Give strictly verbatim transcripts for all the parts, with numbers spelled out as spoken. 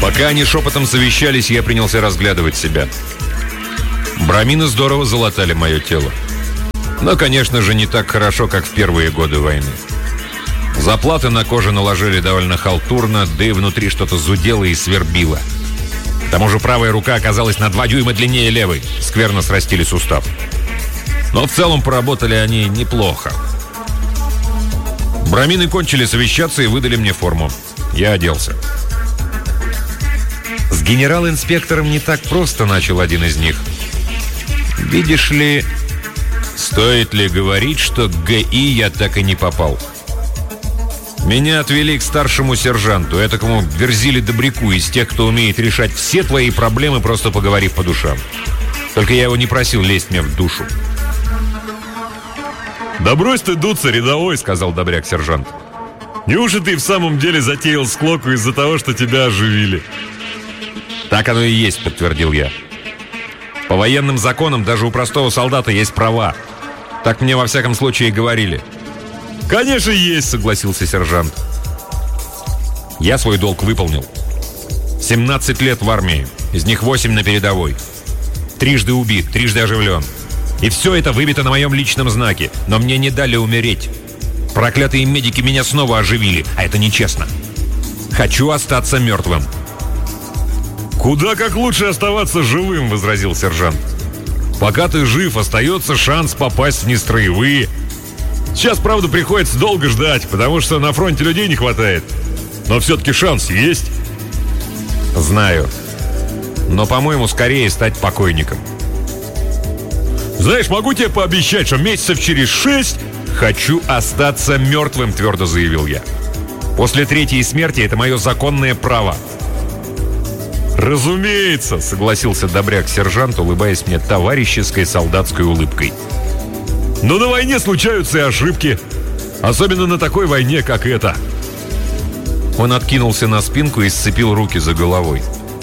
Пока они шепотом совещались, я принялся разглядывать себя. Брамины здорово залатали мое тело. Но, конечно же, не так хорошо, как в первые годы войны. Заплаты на коже наложили довольно халтурно, да и внутри что-то зудело и свербило. К тому же правая рука оказалась на два дюйма длиннее левой. Скверно срастили сустав. Но в целом поработали они неплохо. Брамины кончили совещаться и выдали мне форму. Я оделся. С генерал-инспектором не так просто, начал один из них. Видишь ли, стоит ли говорить, что к ГИ я так и не попал? Меня отвели к старшему сержанту, этакому Верзиле Добряку, из тех, кто умеет решать все твои проблемы, просто поговорив по душам. Только я его не просил лезть мне в душу. «Да брось ты дуться, рядовой», — сказал добряк-сержант. «Неужели ты в самом деле затеял склоку из-за того, что тебя оживили?» «Так оно и есть», — подтвердил я. «По военным законам даже у простого солдата есть права. Так мне во всяком случае говорили». «Конечно есть», — согласился сержант. Я свой долг выполнил. семнадцать лет в армии, из них восемь на передовой. Трижды убит, трижды оживлен. И все это выбито на моем личном знаке. Но мне не дали умереть. Проклятые медики меня снова оживили, а это нечестно. Хочу остаться мертвым. «Куда как лучше оставаться живым», — возразил сержант. «Пока ты жив, остается шанс попасть в нестроевые. Сейчас, правда, приходится долго ждать, потому что на фронте людей не хватает. Но все-таки шанс есть». «Знаю. Но, по-моему, скорее стать покойником». «Знаешь, могу тебе пообещать, что месяцев через шесть...» «Хочу остаться мертвым», — твердо заявил я. «После третьей смерти это мое законное право». «Разумеется», — согласился добряк-сержант, улыбаясь мне товарищеской солдатской улыбкой. «Но на войне случаются и ошибки. Особенно на такой войне, как эта». Он откинулся на спинку и сцепил руки за головой.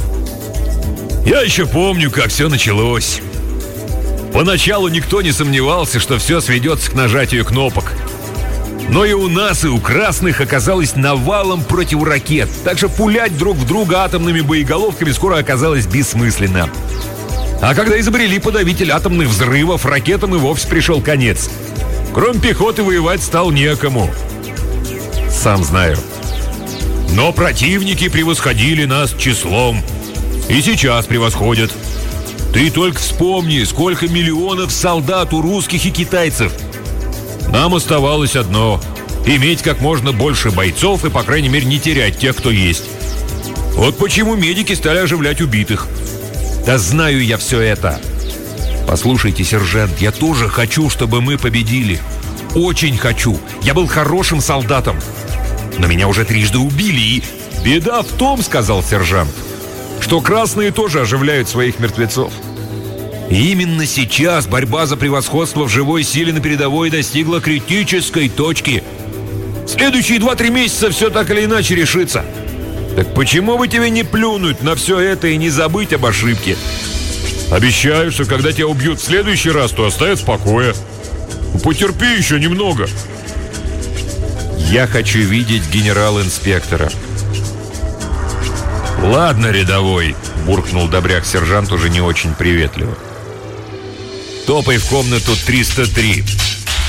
«Я еще помню, как все началось. Поначалу никто не сомневался, что все сведется к нажатию кнопок. Но и у нас, и у красных оказалось навалом противоракет, так что пулять друг в друга атомными боеголовками скоро оказалось бессмысленно. А когда изобрели подавитель атомных взрывов, ракетам и вовсе пришел конец. Кроме пехоты воевать стал некому». «Сам знаю». «Но противники превосходили нас числом. И сейчас превосходят. Ты только вспомни, сколько миллионов солдат у русских и китайцев. Нам оставалось одно — иметь как можно больше бойцов и, по крайней мере, не терять тех, кто есть. Вот почему медики стали оживлять убитых». «Да знаю я все это». «Послушайте, сержант, я тоже хочу, чтобы мы победили. Очень хочу. Я был хорошим солдатом. Но меня уже трижды убили, и...» «Беда в том, — сказал сержант, — что красные тоже оживляют своих мертвецов. И именно сейчас борьба за превосходство в живой силе на передовой достигла критической точки. Следующие два-три месяца все так или иначе решится. Так почему бы тебе не плюнуть на все это и не забыть об ошибке? Обещаю, что когда тебя убьют в следующий раз, то оставят в покое. Потерпи еще немного». «Я хочу видеть генерал-инспектора». «Ладно, рядовой», — буркнул добряк-сержант уже не очень приветливо. «Топай в комнату триста три.